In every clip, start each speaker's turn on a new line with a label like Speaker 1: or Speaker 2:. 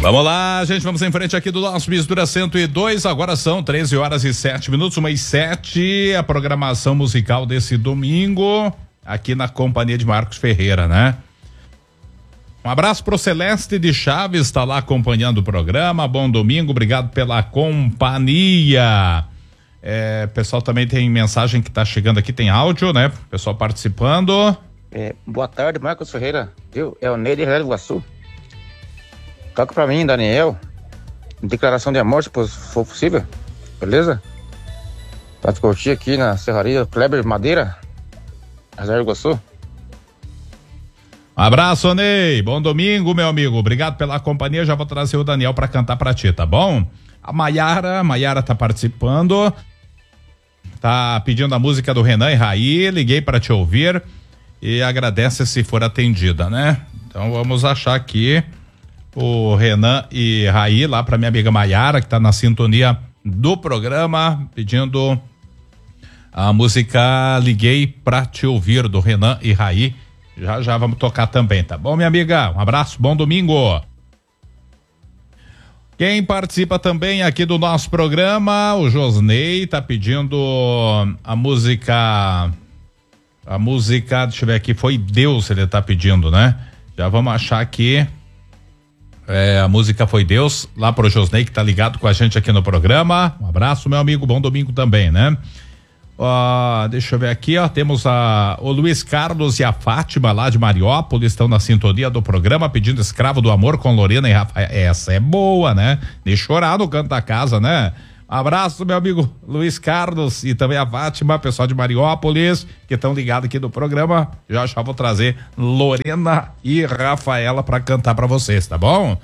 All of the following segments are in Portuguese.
Speaker 1: Vamos lá, gente, vamos em frente aqui do nosso Mistura 102, agora são 13h07, 1h07, a programação musical desse domingo, aqui na companhia de Marcos Ferreira, né? Um abraço pro Celeste de Chaves, tá lá acompanhando o programa, bom domingo, obrigado pela companhia. Pessoal também tem mensagem que tá chegando aqui, tem áudio, né? Pessoal participando.
Speaker 2: Boa tarde, Marcos Ferreira, viu? É o Ney de Rio do Iguaçu. Toca pra mim, Daniel, declaração de amor, se for possível, beleza? Pra te curtir aqui na Serraria Kleber Madeira, Rio do Iguaçu.
Speaker 1: Abraço, Ney, bom domingo, meu amigo, obrigado pela companhia, já vou trazer o Daniel pra cantar pra ti, tá bom? A Maiara tá participando, tá pedindo a música do Renan e Raí, liguei pra te ouvir e agradece se for atendida, né? Então vamos achar aqui o Renan e Raí lá pra minha amiga Maiara, que tá na sintonia do programa, pedindo a música Liguei Pra Te Ouvir, do Renan e Raí. Já vamos tocar também, tá bom, minha amiga? Um abraço, bom domingo. Quem participa também aqui do nosso programa, o Josney tá pedindo a música, deixa eu ver aqui, Foi Deus, ele tá pedindo, né? Já vamos achar aqui. A música Foi Deus, lá pro Josney, que tá ligado com a gente aqui no programa. Um abraço, meu amigo, bom domingo também, né? Deixa eu ver aqui, temos o Luiz Carlos e a Fátima lá de Mariópolis, estão na sintonia do programa, pedindo Escravo do Amor com Lorena e Rafael. Essa é boa, né? De chorar no canto da casa, né? Abraço, meu amigo Luiz Carlos e também a Fátima, pessoal de Mariópolis, que estão ligados aqui no programa. Já vou trazer Lorena e Rafaela para cantar para vocês, tá bom?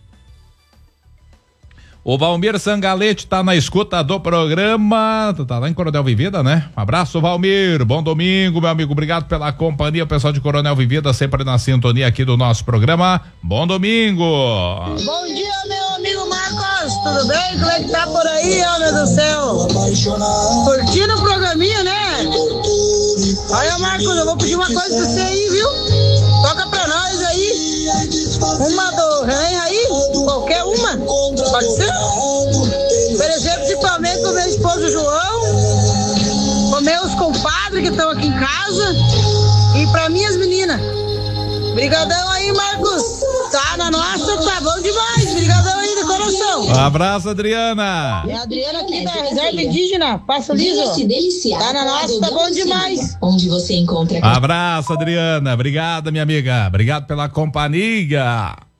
Speaker 1: O Valmir Sangalete tá na escuta do programa, tá lá em Coronel Vivida, né? Um abraço, Valmir, bom domingo, meu amigo, obrigado pela companhia, o pessoal de Coronel Vivida sempre na sintonia aqui do nosso programa, bom domingo.
Speaker 3: Bom dia, meu amigo Marcos, tudo bem? Como é que tá por aí, ó, meu Deus do céu? Curtindo o programinha, né? Olha, Marcos, eu vou pedir uma coisa pra você aí, viu? Toca pra nós aí, uma do Renan aí, qualquer uma, pode ser? Oferecer principalmente pro meu esposo João, pro meus compadres que estão aqui em casa e pra minhas meninas. Brigadão aí, Marcos, tá na nossa, tá bom demais, brigadão aí do coração.
Speaker 1: Um abraço, Adriana.
Speaker 3: É a Adriana aqui da Reserva Indígena, Passo Liso, tá na nossa, tá bom demais.
Speaker 4: Onde você encontra.
Speaker 1: Abraço, Adriana, obrigado, minha amiga, obrigado pela companhia.